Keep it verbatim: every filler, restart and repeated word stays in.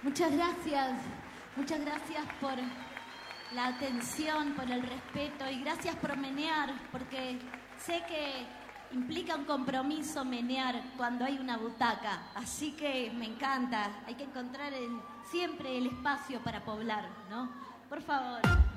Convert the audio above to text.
Muchas gracias, muchas gracias por la atención, por el respeto y gracias por menear, porque sé que implica un compromiso menear cuando hay una butaca, así que me encanta, hay que encontrar el, siempre el espacio para poblar, ¿no? Por favor.